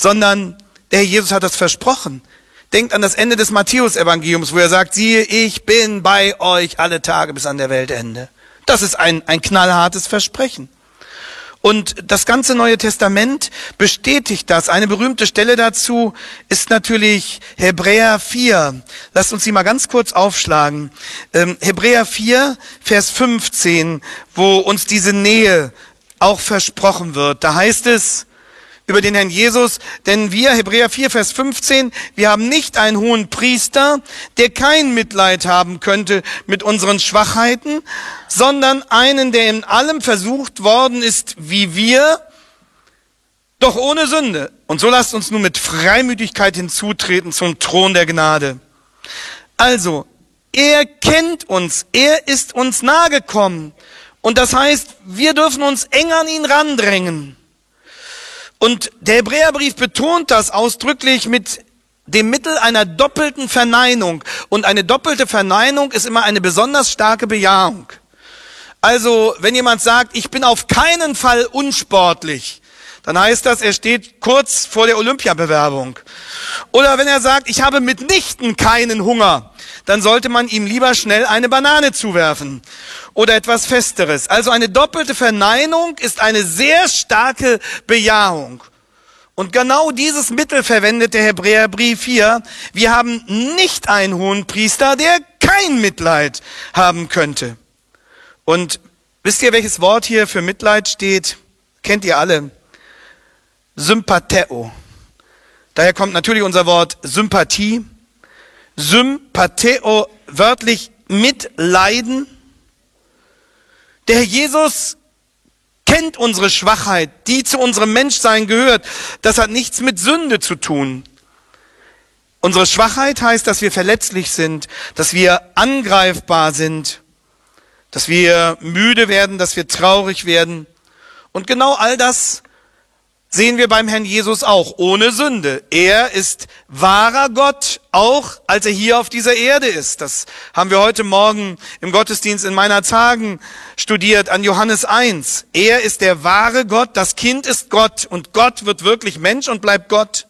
sondern der Herr Jesus hat das versprochen. Denkt an das Ende des Matthäus-Evangeliums, wo er sagt, siehe, ich bin bei euch alle Tage bis an der Weltende. Das ist ein knallhartes Versprechen. Und das ganze Neue Testament bestätigt das. Eine berühmte Stelle dazu ist natürlich Hebräer 4. Lasst uns sie mal ganz kurz aufschlagen. Hebräer 4, Vers 15, wo uns diese Nähe auch versprochen wird. Da heißt es über den Herrn Jesus, denn wir, Hebräer 4, Vers 15, wir haben nicht einen hohen Priester, der kein Mitleid haben könnte mit unseren Schwachheiten, sondern einen, der in allem versucht worden ist wie wir, doch ohne Sünde. Und so lasst uns nun mit Freimütigkeit hinzutreten zum Thron der Gnade. Also, er kennt uns, er ist uns nahegekommen. Und das heißt, wir dürfen uns eng an ihn randrängen. Und der Hebräerbrief betont das ausdrücklich mit dem Mittel einer doppelten Verneinung. Und eine doppelte Verneinung ist immer eine besonders starke Bejahung. Also, wenn jemand sagt, ich bin auf keinen Fall unsportlich, dann heißt das, er steht kurz vor der Olympiabewerbung. Oder wenn er sagt, ich habe mitnichten keinen Hunger, dann sollte man ihm lieber schnell eine Banane zuwerfen oder etwas Festeres. Also eine doppelte Verneinung ist eine sehr starke Bejahung. Und genau dieses Mittel verwendet der Hebräerbrief hier. Wir haben nicht einen hohen Priester, der kein Mitleid haben könnte. Und wisst ihr, welches Wort hier für Mitleid steht? Kennt ihr alle? Sympatheo. Daher kommt natürlich unser Wort Sympathie. Sympatheo, wörtlich mitleiden. Der Herr Jesus kennt unsere Schwachheit, die zu unserem Menschsein gehört. Das hat nichts mit Sünde zu tun. Unsere Schwachheit heißt, dass wir verletzlich sind, dass wir angreifbar sind, dass wir müde werden, dass wir traurig werden. Und genau all das sehen wir beim Herrn Jesus auch, ohne Sünde. Er ist wahrer Gott, auch als er hier auf dieser Erde ist. Das haben wir heute Morgen im Gottesdienst in Meinerzhagen studiert an Johannes 1. Er ist der wahre Gott, das Kind ist Gott und Gott wird wirklich Mensch und bleibt Gott.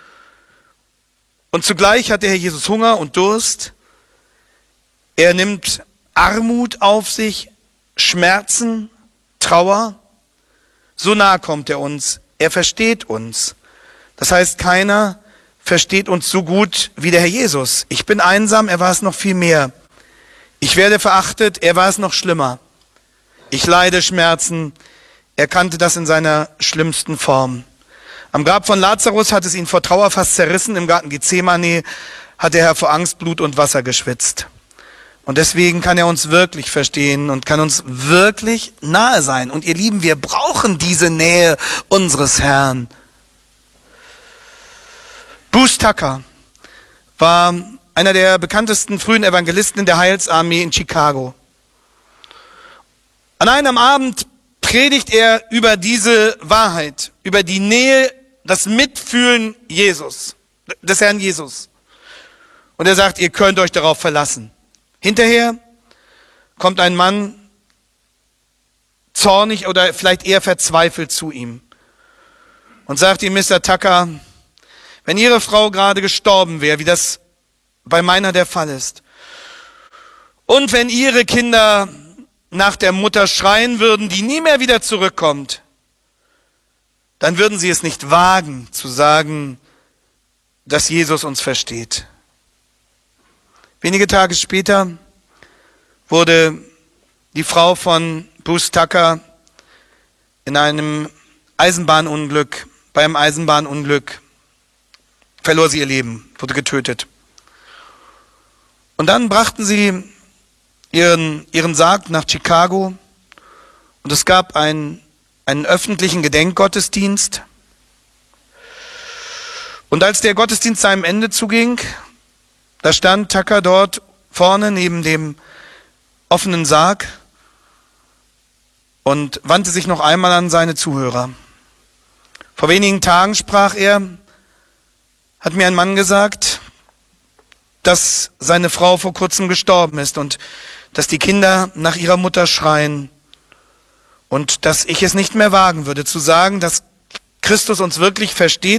Und zugleich hat der Herr Jesus Hunger und Durst. Er nimmt Armut auf sich, Schmerzen, Trauer. So nah kommt er uns. Er versteht uns. Das heißt, keiner versteht uns so gut wie der Herr Jesus. Ich bin einsam, er war es noch viel mehr. Ich werde verachtet, er war es noch schlimmer. Ich leide Schmerzen, er kannte das in seiner schlimmsten Form. Am Grab von Lazarus hat es ihn vor Trauer fast zerrissen. Im Garten Gethsemane hat der Herr vor Angst Blut und Wasser geschwitzt. Und deswegen kann er uns wirklich verstehen und kann uns wirklich nahe sein. Und ihr Lieben, wir brauchen diese Nähe unseres Herrn. Bruce Tucker war einer der bekanntesten frühen Evangelisten in der Heilsarmee in Chicago. An einem Abend predigt er über diese Wahrheit, über die Nähe, das Mitfühlen Jesus, des Herrn Jesus. Und er sagt, ihr könnt euch darauf verlassen. Hinterher kommt ein Mann zornig oder vielleicht eher verzweifelt zu ihm und sagt ihm, Mr. Tucker, wenn Ihre Frau gerade gestorben wäre, wie das bei meiner der Fall ist, und wenn Ihre Kinder nach der Mutter schreien würden, die nie mehr wieder zurückkommt, dann würden Sie es nicht wagen zu sagen, dass Jesus uns versteht. Wenige Tage später wurde die Frau von Bruce Tucker in einem Eisenbahnunglück, beim Eisenbahnunglück verlor sie ihr Leben, wurde getötet. Und dann brachten sie ihren Sarg nach Chicago und es gab einen öffentlichen Gedenkgottesdienst. Und als der Gottesdienst seinem Ende zuging, da stand Tucker dort vorne neben dem offenen Sarg und wandte sich noch einmal an seine Zuhörer. Vor wenigen Tagen sprach er, hat mir ein Mann gesagt, dass seine Frau vor kurzem gestorben ist und dass die Kinder nach ihrer Mutter schreien und dass ich es nicht mehr wagen würde zu sagen, dass Christus uns wirklich versteht